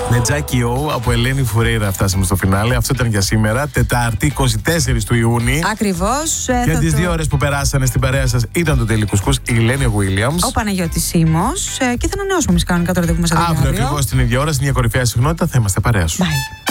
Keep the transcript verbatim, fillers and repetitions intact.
Με Τζάκι Ο από Ελένη Φουρέιρα φτάσαμε στο φινάλε. Αυτό ήταν για σήμερα. Τετάρτη, είκοσι τέσσερις του Ιούνιου. Ακριβώς. Για τις το... δύο ώρες που περάσανε στην παρέα σας ήταν το Daily Couscous, η Ελένη Γουίλιαμς. Ο Παναγιώτης Σίμος. Και θα ανανεώσουμε εμείς κανονικά το ραντεβού μας. Αύριο ακριβώς την ίδια ώρα, στην ίδια κορυφαία συχνότητα, θα είμαστε παρέα σου. Bye.